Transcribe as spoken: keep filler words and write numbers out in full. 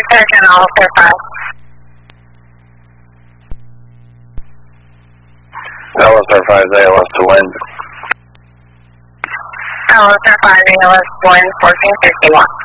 Sergeant Alistair five. Alistair five, A L S to wind. Alistair five, A L S to wind, fourteen fifty-one.